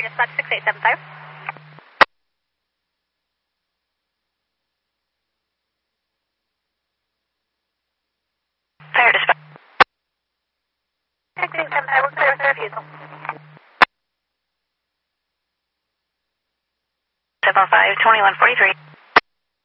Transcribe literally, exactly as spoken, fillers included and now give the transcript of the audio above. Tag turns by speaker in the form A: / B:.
A: Dispatch six eight seven five.
B: Fire dispatch.
A: six eight seven five, we're clear for refusal.
B: seven five, twenty-one forty-three.